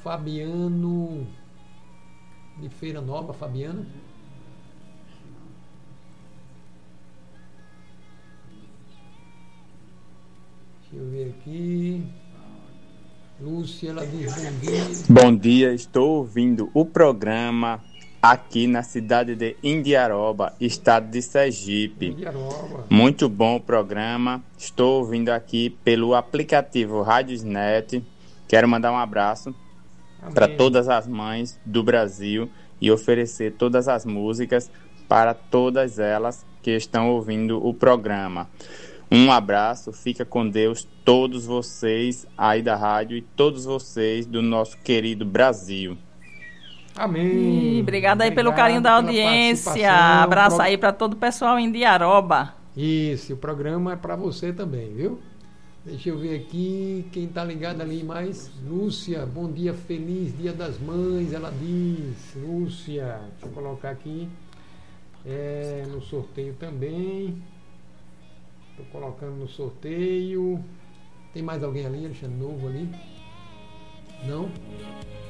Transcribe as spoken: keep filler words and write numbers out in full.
Fabiano de Feira Nova, Fabiano. Deixa eu ver aqui. Lúcia, ela diz bom dia. Bom dia, estou ouvindo o programa aqui na cidade de Indiaroba, estado de Sergipe. Indiaroba. Muito bom o programa. Estou ouvindo aqui pelo aplicativo Radiosnet. Quero mandar um abraço para todas as mães do Brasil e oferecer todas as músicas para todas elas que estão ouvindo o programa. Um abraço, fica com Deus, todos vocês aí da rádio e todos vocês do nosso querido Brasil. Amém. Obrigada aí pelo carinho da audiência. Abraço aí para todo o pessoal em Indiaroba. Isso, o programa é para você também, viu? Deixa eu ver aqui quem tá ligado ali mais. Lúcia, bom dia, feliz Dia das Mães, ela diz. Lúcia, deixa eu colocar aqui é, no sorteio também. Tô colocando no sorteio. Tem mais alguém ali, Alexandre Novo ali? Não?